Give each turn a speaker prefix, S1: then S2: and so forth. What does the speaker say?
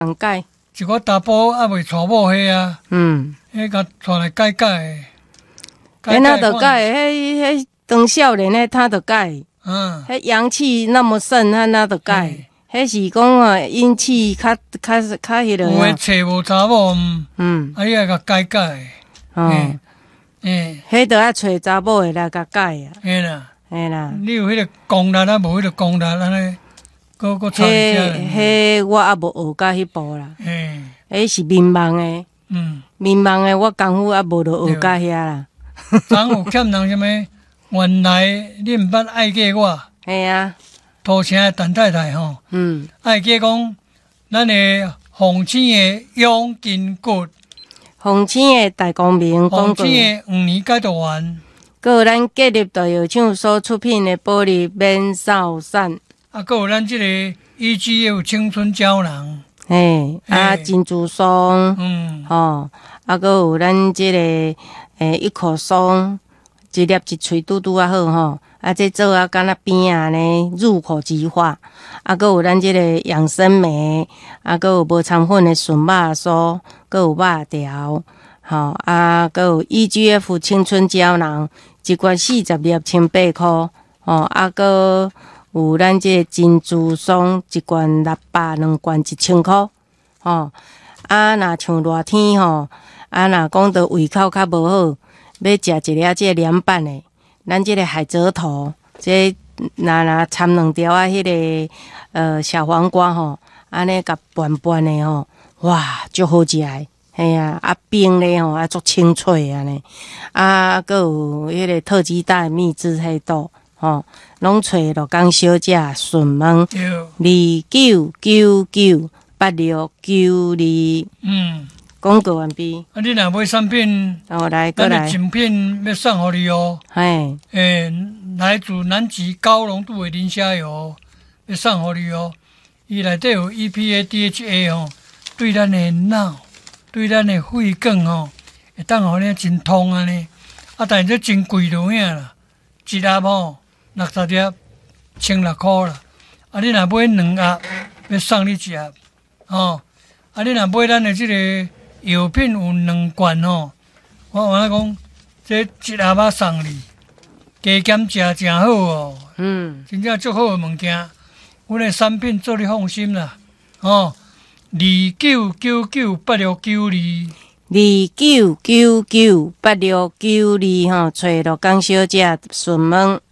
S1: 人改，
S2: 一个查甫还未娶某迄啊，迄甲带来改改。
S1: 那就改，迄当少年迄他就改，迄阳气那么盛，他那就改。迄是讲啊，阴气较迄落。
S2: 有诶找无查某，啊，你爱甲改改。
S1: 迄着爱找查某诶来甲改啊。
S2: 嘿啦，
S1: 嘿啦。
S2: 你有迄个功力啊，无迄个功力安尼，搁差一只。
S1: 迄我还无学到迄步啦。迄是民盲诶。民盲诶，我功夫还无着学到遐啦。
S2: 昨有欠人什么？原来你毋捌爱过我。
S1: 嘿啊。
S2: 土城诶陈太太吼，爱记讲，咱诶凤青诶永筋骨，
S1: 凤青诶大光明，
S2: 凤青诶5年解毒丸，
S1: 搁有咱建立大药厂所出品诶玻璃免扫散，
S2: 啊，搁有咱即个EGF 青春胶囊，
S1: 珍珠霜，啊，搁有咱即个一口松，一粒一喙拄拄啊好吼。啊，这做啊，敢若边啊呢，入口即化。啊，搁有咱即个养生酶，啊，搁有无掺粉的笋肉酥，搁有肉条，啊，搁有 EGF 青春胶囊，一罐40粒1,800块，啊，搁有咱即个珍珠霜，一罐600，两罐1,000块，啊，若像热天啊，若讲到胃口较无好，要食一粒即个凉拌的。咱即个海蜇头，这若掺2条啊，迄个小黄瓜安尼甲拌拌的哇，足好食的，嘿啊，啊冰咧啊足清脆安尼，啊，搁有迄个特级大蜜汁黑豆拢找罗江小姐询问29998692，广告完毕。
S2: 啊，你若买产品，
S1: 来，
S2: 咱的精品要送互你哦。来自南极高浓度的磷虾油要送互你哦。伊内底有 EPA、DHA 对咱的脑、对咱的肺管会当互你真通安尼。啊，但是这真贵着影啦，一盒60粒，1,600块啦。啊，你若买2盒，要送你1盒啊，你若买咱的这个。药品有2罐我原来讲，这一盒仔送你，加减食真好哦。真正足好的物件，阮的产品做你放心啦。
S1: 29998692，29998692找罗江小姐询问。